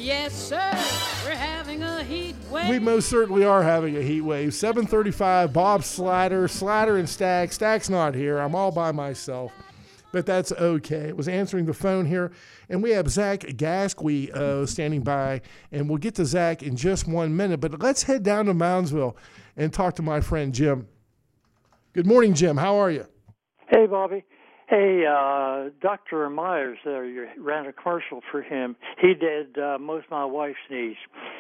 Yes, sir. We're having a heat wave. We most certainly are having a heat wave. 7:35, Bob Slatter and Stack. Stack's not here. I'm all by myself, but that's okay. I was answering the phone here, and we have Zach Gasquey standing by, and we'll get to Zach in just 1 minute, but let's head down to Moundsville and talk to my friend Jim. Good morning, Jim. How are you? Hey, Bobby. Hey, Dr. Myers there, you ran a commercial for him. He did most of my wife's needs.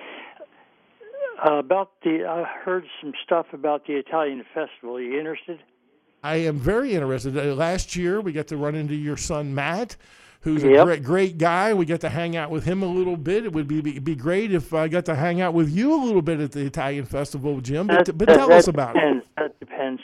I heard some stuff about the Italian festival. Are you interested? I am very interested. Last year, we got to run into your son, Matt, who's a great guy. We got to hang out with him a little bit. It would be great if I got to hang out with you a little bit at the Italian festival, Jim. But tell us about it. That depends.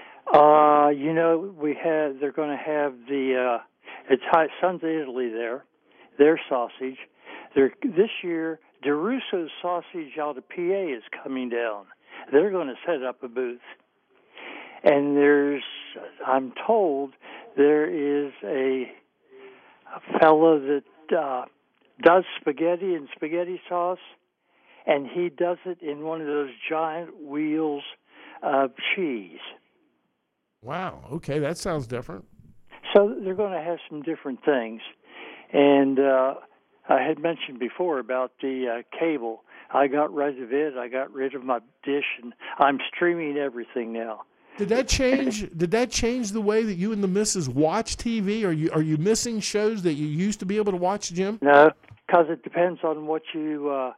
They're going to have the Sons of Italy there, their sausage. This year, DeRusso's sausage out of PA is coming down. They're going to set up a booth. And I'm told there is a fellow that does spaghetti and spaghetti sauce, and he does it in one of those giant wheels of cheese. Wow. Okay, that sounds different. So they're going to have some different things. And I had mentioned before about the cable. I got rid of it. I got rid of my dish, and I'm streaming everything now. Did that change? Did that change the way that you and the missus watch TV? Are you missing shows that you used to be able to watch, Jim? No, because it depends on what you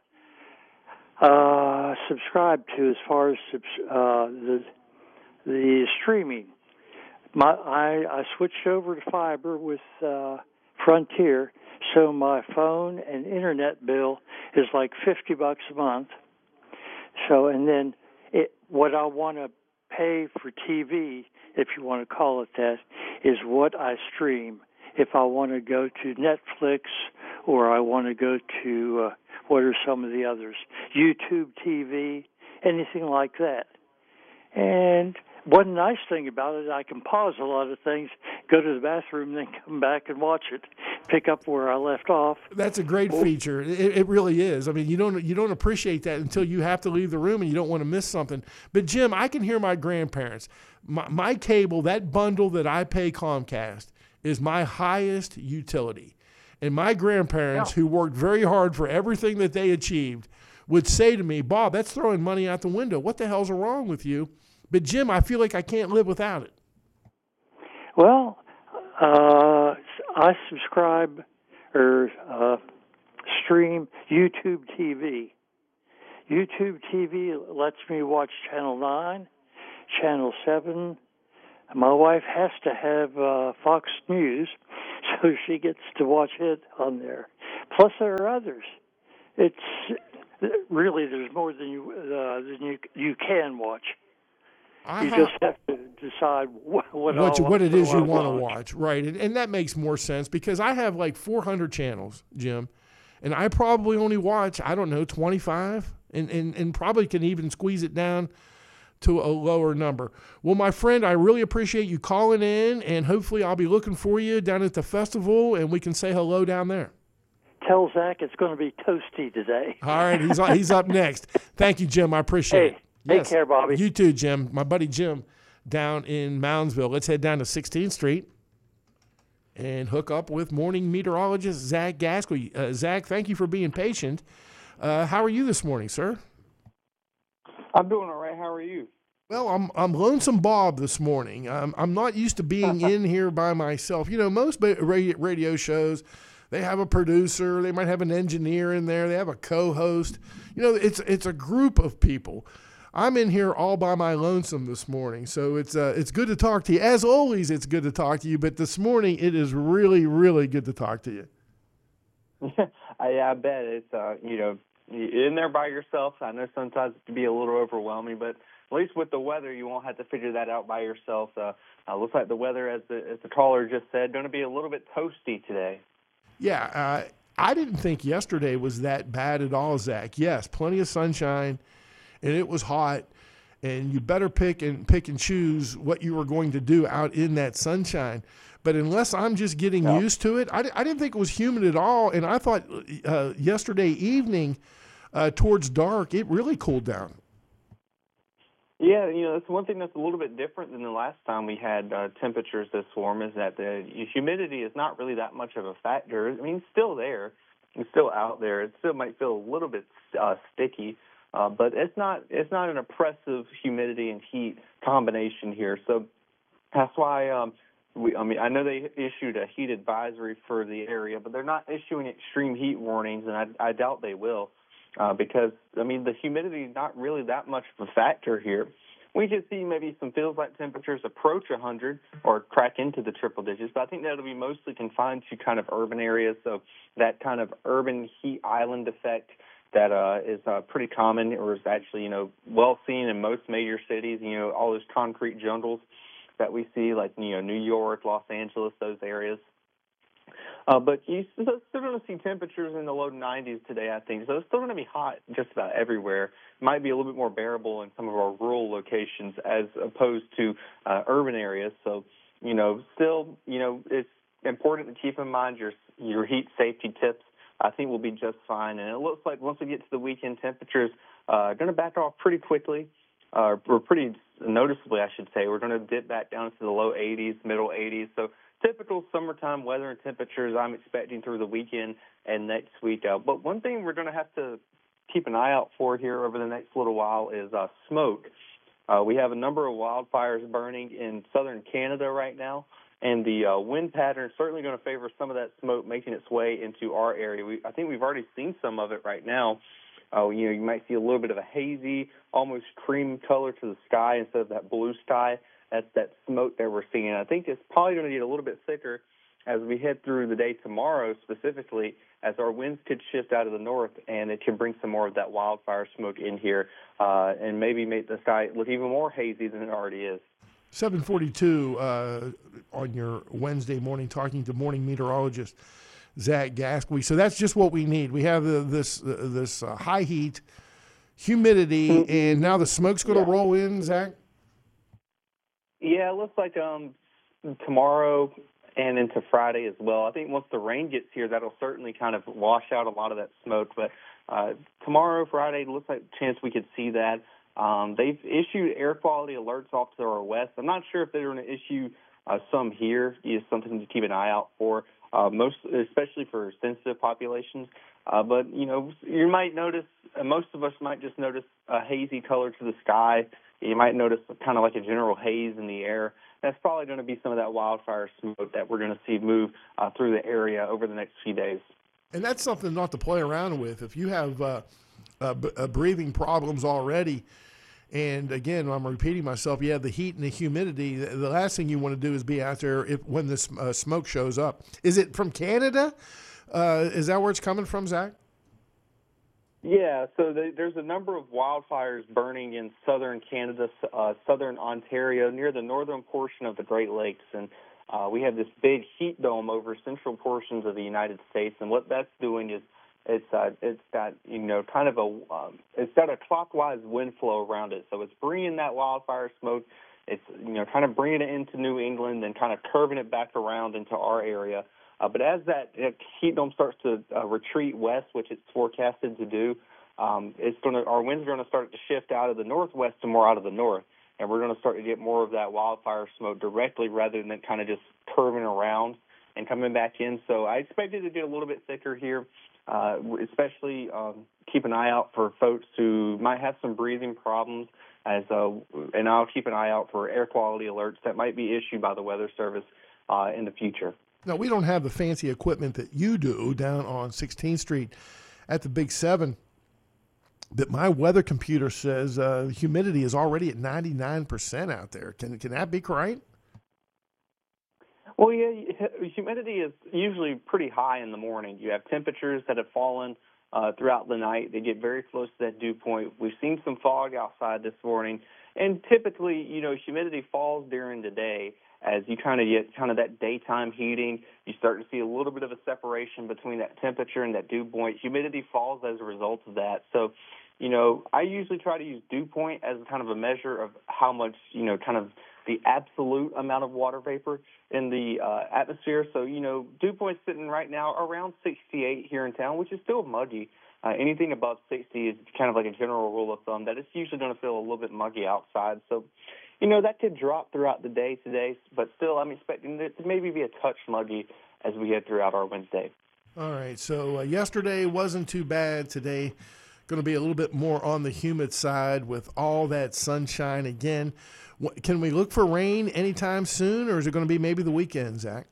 subscribe to as far as the streaming. I switched over to fiber with Frontier, so my phone and internet bill is like $50 a month. So, and then what I want to pay for TV, if you want to call it that, is what I stream. If I want to go to Netflix or I want to go to, what are some of the others, YouTube TV, anything like that. And one nice thing about it, I can pause a lot of things, go to the bathroom, then come back and watch it, pick up where I left off. That's a great feature. It really is. I mean, you don't appreciate that until you have to leave the room and you don't want to miss something. But, Jim, I can hear my grandparents. My cable, that bundle that I pay Comcast, is my highest utility. And my grandparents, who worked very hard for everything that they achieved, would say to me, Bob, that's throwing money out the window. What the hell's wrong with you? But, Jim, I feel like I can't live without it. Well, I subscribe or stream YouTube TV. YouTube TV lets me watch Channel 9, Channel 7. My wife has to have Fox News, so she gets to watch it on there. Plus, there are others. It's really, there's more than you can watch. You just have to decide what it is you want to watch. Right, and that makes more sense because I have like 400 channels, Jim, and I probably only watch, 25, and probably can even squeeze it down to a lower number. Well, my friend, I really appreciate you calling in, and hopefully I'll be looking for you down at the festival, and we can say hello down there. Tell Zach it's going to be toasty today. All right, he's up next. Thank you, Jim. I appreciate it. Take care, Bobby. You too, Jim. My buddy Jim down in Moundsville. Let's head down to 16th Street and hook up with morning meteorologist Zach Gasquey. Zach, thank you for being patient. How are you this morning, sir? I'm doing all right. How are you? Well, I'm Lonesome Bob this morning. I'm not used to being in here by myself. You know, most radio shows, they have a producer. They might have an engineer in there. They have a co-host. You know, it's a group of people. I'm in here all by my lonesome this morning, so it's good to talk to you. As always, it's good to talk to you, but this morning it is really, really good to talk to you. I bet it's you're in there by yourself. I know sometimes it can be a little overwhelming, but at least with the weather, you won't have to figure that out by yourself. Looks like the weather, as the caller just said, going to be a little bit toasty today. Yeah, I didn't think yesterday was that bad at all, Zach. Yes, plenty of sunshine. And it was hot, and you better pick and choose what you are going to do out in that sunshine. But unless I'm just getting used to it, I didn't think it was humid at all. And I thought yesterday evening towards dark, it really cooled down. Yeah, that's one thing that's a little bit different than the last time we had temperatures this warm is that the humidity is not really that much of a factor. I mean, it's still there. It's still out there. It still might feel a little bit sticky, but it's not an oppressive humidity and heat combination here. So that's why I know they issued a heat advisory for the area, but they're not issuing extreme heat warnings, and I doubt they will because, the humidity is not really that much of a factor here. We could see maybe some feels-like temperatures approach 100 or crack into the triple digits, but I think that'll be mostly confined to kind of urban areas, so that kind of urban heat island effect that is pretty common or is actually, well seen in most major cities, all those concrete jungles that we see, like, New York, Los Angeles, those areas. But you're still going to see temperatures in the low 90s today, I think. So it's still going to be hot just about everywhere. It might be a little bit more bearable in some of our rural locations as opposed to urban areas. So, still, it's important to keep in mind your heat safety tips. I think we'll be just fine. And it looks like once we get to the weekend, temperatures are going to back off pretty quickly. Or pretty noticeably, I should say. We're going to dip back down to the low 80s, middle 80s. So typical summertime weather and temperatures I'm expecting through the weekend and next week. But one thing we're going to have to keep an eye out for here over the next little while is smoke. We have a number of wildfires burning in southern Canada right now, and the wind pattern is certainly going to favor some of that smoke making its way into our area. I think we've already seen some of it right now. You might see a little bit of a hazy, almost cream color to the sky instead of that blue sky. That's that smoke that we're seeing. I think it's probably going to get a little bit thicker as we head through the day tomorrow, specifically as our winds could shift out of the north, and it can bring some more of that wildfire smoke in here and maybe make the sky look even more hazy than it already is. 7:42 on your Wednesday morning, talking to morning meteorologist Zach Gasky. So that's just what we need. We have this high heat, humidity, and now the smoke's going to roll in, Zach? Yeah, it looks like tomorrow and into Friday as well. I think once the rain gets here, that'll certainly kind of wash out a lot of that smoke. But tomorrow, Friday, looks like a chance we could see that. They've issued air quality alerts off to our west. I'm not sure if they're going to issue some here. It's something to keep an eye out for. Especially for sensitive populations. But, you might notice, most of us might just notice a hazy color to the sky. You might notice kind of like a general haze in the air. That's probably going to be some of that wildfire smoke that we're going to see move through the area over the next few days. And that's something not to play around with. If you have breathing problems already, and again, I'm repeating myself, you have the heat and the humidity, the last thing you want to do is be out there when the smoke shows up. Is it from Canada? Is that where it's coming from, Zach? Yeah, so there's a number of wildfires burning in southern Canada, southern Ontario, near the northern portion of the Great Lakes. And we have this big heat dome over central portions of the United States. And what that's doing is it's got kind of it's got a clockwise wind flow around it, so it's bringing that wildfire smoke. It's kind of bringing it into New England and kind of curving it back around into our area. But as that heat dome starts to retreat west, which it's forecasted to do, our winds are going to start to shift out of the northwest and more out of the north, and we're going to start to get more of that wildfire smoke directly rather than kind of just curving around and coming back in. So I expect it to get a little bit thicker here. Especially keep an eye out for folks who might have some breathing problems, and I'll keep an eye out for air quality alerts that might be issued by the Weather Service in the future. Now, we don't have the fancy equipment that you do down on 16th Street at the Big 7, but my weather computer says humidity is already at 99% out there. Can that be correct? Well, yeah, humidity is usually pretty high in the morning. You have temperatures that have fallen throughout the night. They get very close to that dew point. We've seen some fog outside this morning. And typically, humidity falls during the day as you kind of get that daytime heating. You start to see a little bit of a separation between that temperature and that dew point. Humidity falls as a result of that. So I usually try to use dew point as kind of a measure of how much, kind of the absolute amount of water vapor in the atmosphere. So, dew point's sitting right now around 68 here in town, which is still muggy. Anything above 60 is kind of like a general rule of thumb that it's usually going to feel a little bit muggy outside. So, that could drop throughout the day today, but still I'm expecting it to maybe be a touch muggy as we head throughout our Wednesday. All right, so yesterday wasn't too bad. Today going to be a little bit more on the humid side with all that sunshine again. Can we look for rain anytime soon, or is it going to be maybe the weekend, Zach?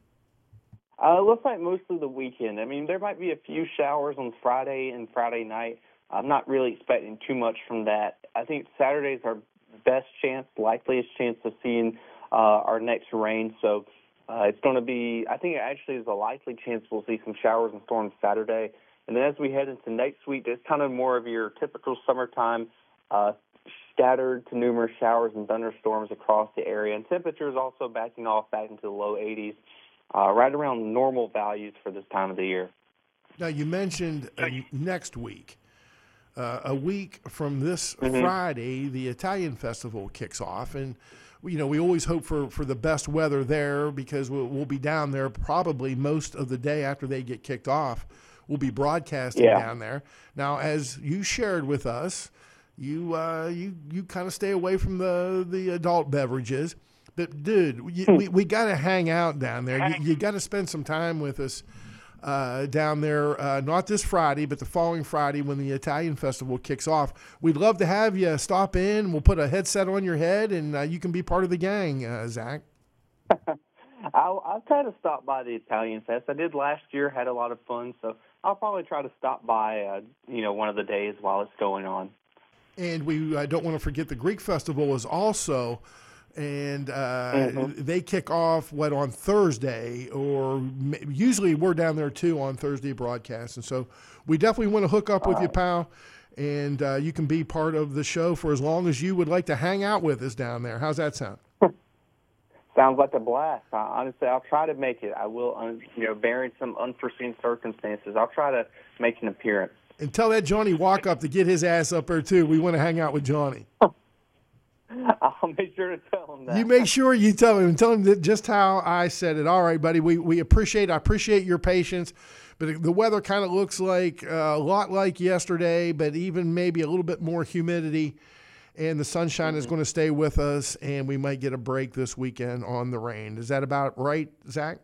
It looks like mostly the weekend. I mean, there might be a few showers on Friday and Friday night. I'm not really expecting too much from that. I think Saturday's our best chance, likeliest chance of seeing our next rain. So it's going to be, I think it actually is a likely chance we'll see some showers and storms Saturday. And then as we head into next week, it's kind of more of your typical summertime scattered to numerous showers and thunderstorms across the area. And temperatures also backing off back into the low 80s. Right around normal values for this time of the year. Now, you mentioned next week. A week from this Friday, the Italian Festival kicks off. And, we always hope for the best weather there because we'll be down there probably most of the day after they get kicked off. We'll be broadcasting down there. Now, as you shared with us, you kind of stay away from the adult beverages. But, dude, we got to hang out down there. You got to spend some time with us down there, not this Friday, but the following Friday when the Italian Festival kicks off. We'd love to have you stop in. We'll put a headset on your head, and you can be part of the gang, Zach. I'll try to stop by the Italian Fest. I did last year, had a lot of fun, so I'll probably try to stop by, one of the days while it's going on. And we don't want to forget the Greek Festival is also – and they kick off, on Thursday, or usually we're down there, too, on Thursday broadcast. And so we definitely want to hook up with you, pal, and you can be part of the show for as long as you would like to hang out with us down there. How's that sound? Sounds like a blast. Honestly, I'll try to make it. I will, bearing some unforeseen circumstances, I'll try to make an appearance. And tell that Johnny Walkup to get his ass up there, too. We want to hang out with Johnny. I'll make sure to tell him that. You make sure you tell him. Tell him that just how I said it. All right, buddy. I appreciate your patience. But the weather kind of looks like a lot like yesterday, but even maybe a little bit more humidity. And the sunshine is going to stay with us, and we might get a break this weekend on the rain. Is that about right, Zach?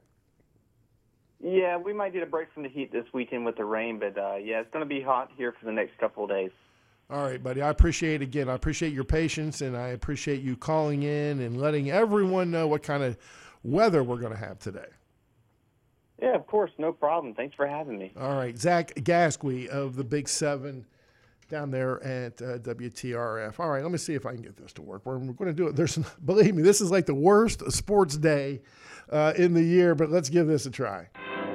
Yeah, we might get a break from the heat this weekend with the rain, but it's going to be hot here for the next couple of days. All right, buddy. I appreciate your patience, and I appreciate you calling in and letting everyone know what kind of weather we're going to have today. Yeah, of course. No problem. Thanks for having me. All right. Zach Gasquey of the Big 7 down there at WTRF. All right, let me see if I can get this to work. We're going to do it. Believe me, this is like the worst sports day in the year, but let's give this a try.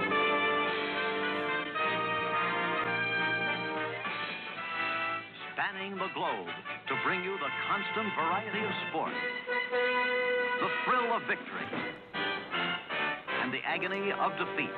The globe to bring you the constant variety of sport, the thrill of victory, and the agony of defeat.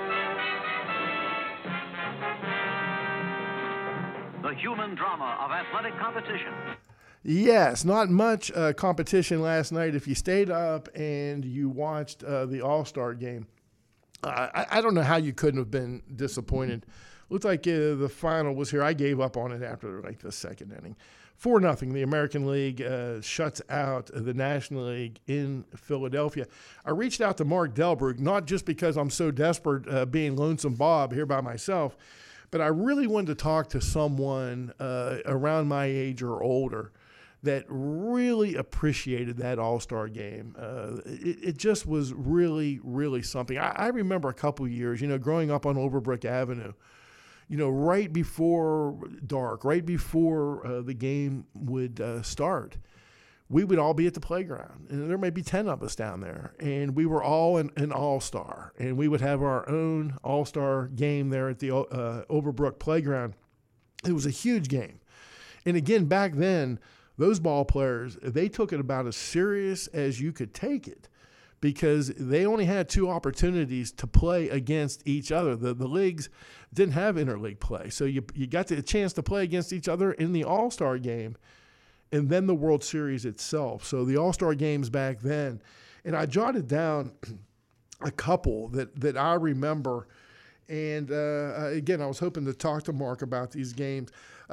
The human drama of athletic competition. Yes, not much competition last night. If you stayed up and you watched the All-Star game, I don't know how you couldn't have been disappointed. Looked like the final was here. I gave up on it after the second inning. 4-0, the American League shuts out the National League in Philadelphia. I reached out to Mark Delbruck, not just because I'm so desperate being Lonesome Bob here by myself, but I really wanted to talk to someone around my age or older that really appreciated that All-Star game. It just was really, really something. I remember a couple years, growing up on Overbrook Avenue, right before dark, right before the game would start, we would all be at the playground. And there may be 10 of us down there. And we were all an all-star. And we would have our own all-star game there at the Overbrook playground. It was a huge game. And again, back then, those ball players, they took it about as serious as you could take it. because they only had 2 opportunities to play against each other. The leagues didn't have interleague play. So you got the chance to play against each other in the All-Star game and then the World Series itself. So the All-Star games back then, and I jotted down a couple that I remember. And again, I was hoping to talk to Mark about these games.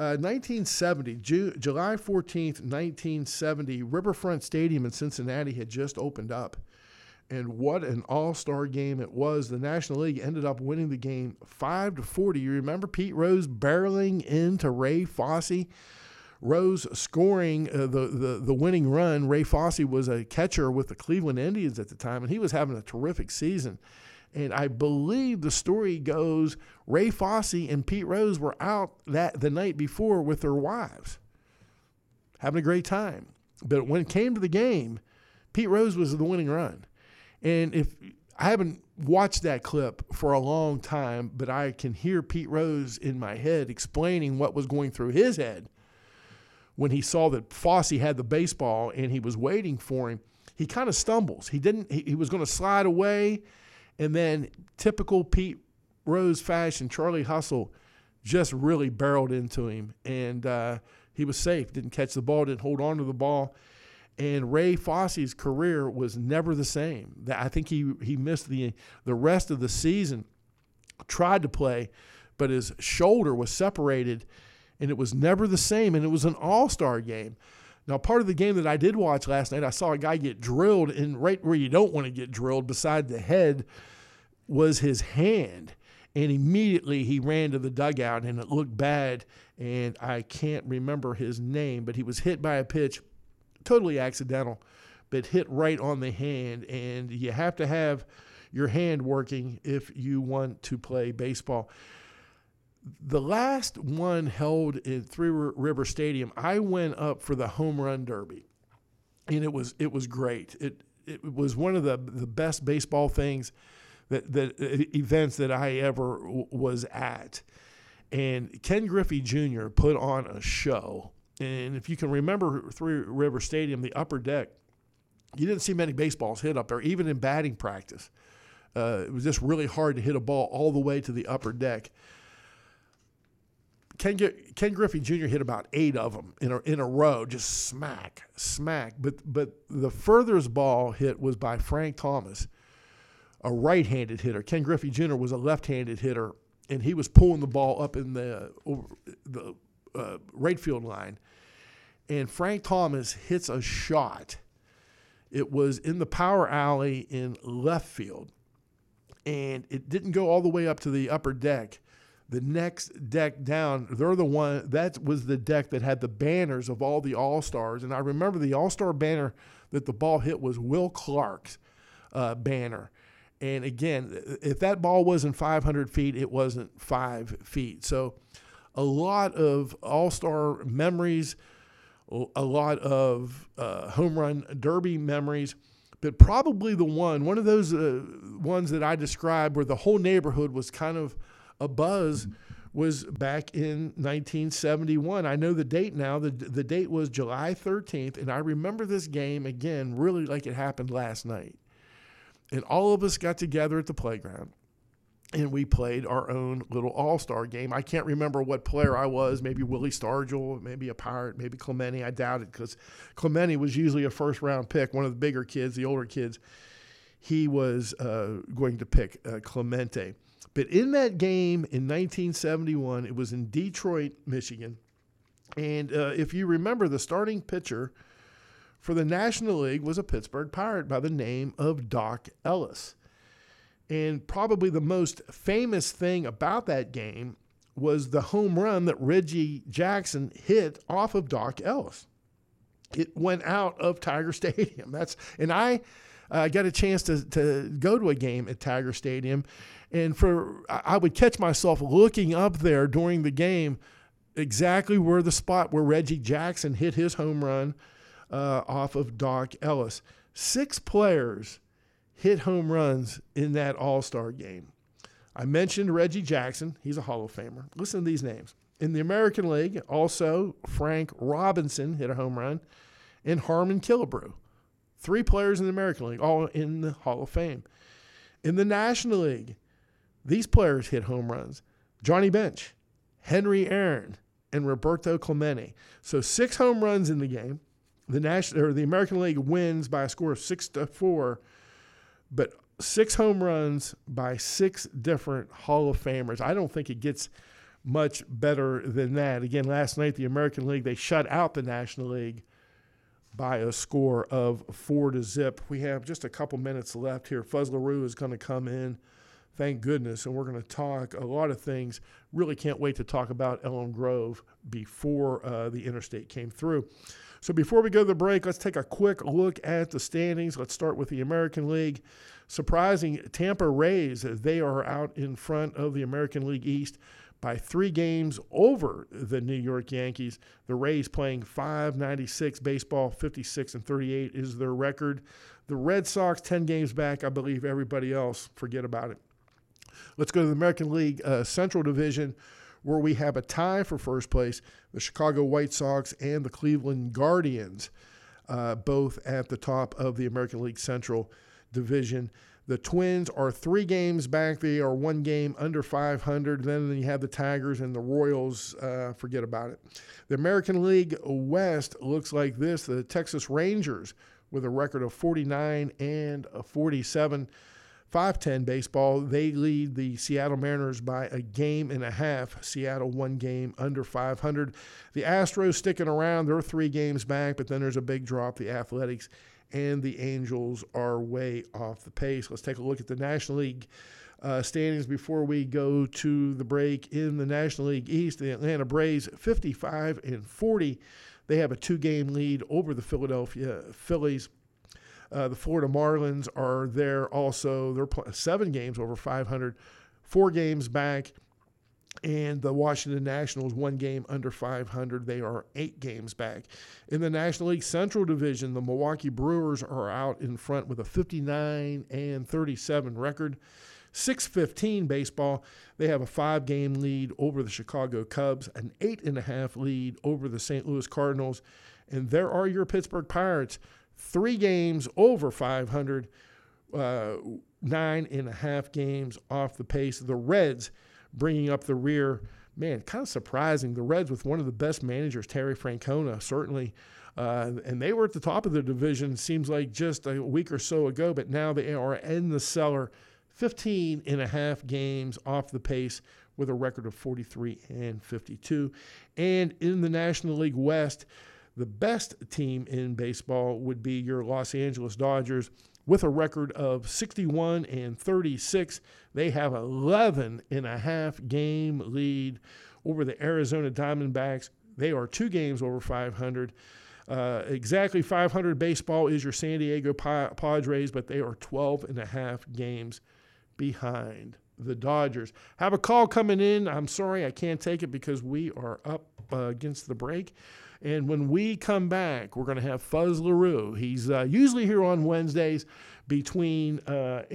1970, July 14th, 1970, Riverfront Stadium in Cincinnati had just opened up. And what an all-star game it was. The National League ended up winning the game 5-4. You remember Pete Rose barreling into Ray Fosse? Rose scoring the winning run. Ray Fosse was a catcher with the Cleveland Indians at the time, and he was having a terrific season. And I believe the story goes Ray Fosse and Pete Rose were out the night before with their wives, having a great time. But when it came to the game, Pete Rose was the winning run. And if I haven't watched that clip for a long time, but I can hear Pete Rose in my head explaining what was going through his head when he saw that Fosse had the baseball and he was waiting for him. He kind of stumbles. He was going to slide away, and then typical Pete Rose fashion, Charlie Hustle just really barreled into him, and he was safe. Didn't catch the ball, didn't hold on to the ball. And Ray Fosse's career was never the same. I think he missed the rest of the season, tried to play, but his shoulder was separated, and it was never the same, and it was an all-star game. Now, part of the game that I did watch last night, I saw a guy get drilled, and right where you don't want to get drilled, beside the head, was his hand. And immediately he ran to the dugout, and it looked bad, and I can't remember his name, but he was hit by a pitch, totally accidental, but hit right on the hand. And you have to have your hand working if you want to play baseball. The last one held in Three River Stadium, I went up for the home run derby, and it was great. It was one of the best baseball things that events that I ever was at. And Ken Griffey Jr. put on a show. And if you can remember Three River Stadium, the upper deck, you didn't see many baseballs hit up there, even in batting practice. It was just really hard to hit a ball all the way to the upper deck. Ken Griffey Jr. hit about 8 of them in a row, just smack. But the furthest ball hit was by Frank Thomas, a right-handed hitter. Ken Griffey Jr. was a left-handed hitter, and he was pulling the ball up in the right field line. And Frank Thomas hits a shot. It was in the power alley in left field, and it didn't go all the way up to the upper deck. The next deck down, that was the deck that had the banners of all the All-Stars. And I remember the All-Star banner that the ball hit was Will Clark's banner. And again, if that ball wasn't 500 feet, it wasn't 5 feet. So a lot of All-Star memories, a lot of home run derby memories, but probably one of those ones that I described where the whole neighborhood was kind of a buzz was back in 1971. I know the date now. The date was July 13th, and I remember this game, again, really like it happened last night. And all of us got together at the playground, and we played our own little all-star game. I can't remember what player I was, maybe Willie Stargell, maybe a Pirate, maybe Clemente. I doubt it, because Clemente was usually a first-round pick, one of the bigger kids, the older kids. He was going to pick Clemente. But in that game in 1971, it was in Detroit, Michigan. And if you remember, the starting pitcher for the National League was a Pittsburgh Pirate by the name of Doc Ellis. And probably the most famous thing about that game was the home run that Reggie Jackson hit off of Doc Ellis. It went out of Tiger Stadium. I got a chance to go to a game at Tiger Stadium, and I would catch myself looking up there during the game, exactly where the spot where Reggie Jackson hit his home run off of Doc Ellis. 6 players hit home runs in that All-Star game. I mentioned Reggie Jackson. He's a Hall of Famer. Listen to these names. In the American League, also Frank Robinson hit a home run, and Harmon Killebrew. 3 players in the American League, all in the Hall of Fame. In the National League, these players hit home runs. Johnny Bench, Henry Aaron, and Roberto Clemente. So 6 home runs in the game. The American League wins by a score of 6-4, but 6 home runs by 6 different Hall of Famers. I don't think it gets much better than that. Again, last night, the American League, they shut out the National League by a score of 4-0. We have just a couple minutes left here. Fuzz LaRue is going to come in, thank goodness, and we're going to talk a lot of things. Really can't wait to talk about Elm Grove before the interstate came through. So before we go to the break, let's take a quick look at the standings. Let's start with the American League. Surprising Tampa Rays, they are out in front of the American League East by 3 games over the New York Yankees. The Rays playing .596 baseball, 56-38 is their record. The Red Sox 10 games back. I believe everybody else, forget about it. Let's go to the American League Central Division, where we have a tie for first place. The Chicago White Sox and the Cleveland Guardians, both at the top of the American League Central Division. The Twins are 3 games back. They are 1 game under 500. Then you have the Tigers and the Royals. Forget about it. The American League West looks like this. The Texas Rangers with a record of 49-47. 5-10 baseball. They lead the Seattle Mariners by 1.5 games. Seattle 1 game under 500. The Astros sticking around. They're 3 games back, but then there's a big drop. The Athletics and the Angels are way off the pace. Let's take a look at the National League standings before we go to the break. In the National League East, the Atlanta Braves 55-40. They have a 2-game lead over the Philadelphia Phillies. The Florida Marlins are there also. They're 7 games over 500, 4 games back. And the Washington Nationals 1 game under 500. They are 8 games back. In the National League Central Division, the Milwaukee Brewers are out in front with a 59-37 record. 6-15 baseball. They have a 5-game lead over the Chicago Cubs, an 8.5 lead over the St. Louis Cardinals. And there are your Pittsburgh Pirates, 3 games over 500, 9.5 games off the pace. The Reds bringing up the rear. Man, kind of surprising. The Reds with one of the best managers, Terry Francona, certainly. And they were at the top of the division, seems like just a week or so ago, but now they are in the cellar, 15.5 games off the pace with a record of 43-52. And in the National League West, the best team in baseball would be your Los Angeles Dodgers with a record of 61-36. They have 11.5 game lead over the Arizona Diamondbacks. They are 2 games over 500. Exactly 500 baseball is your San Diego Padres, but they are 12.5 games behind the Dodgers. Have a call coming in. I'm sorry I can't take it because we are up against the break. And when we come back, we're going to have Fuzz LaRue. He's usually here on Wednesdays between 9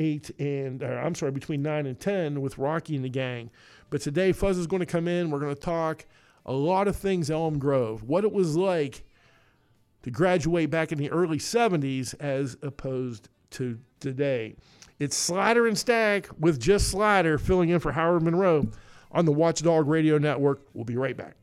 and 10 with Rocky and the gang. But today, Fuzz is going to come in. We're going to talk a lot of things Elm Grove, what it was like to graduate back in the early 70s as opposed to today. It's Slider and Stack with just Slider filling in for Howard Monroe on the Watchdog Radio Network. We'll be right back.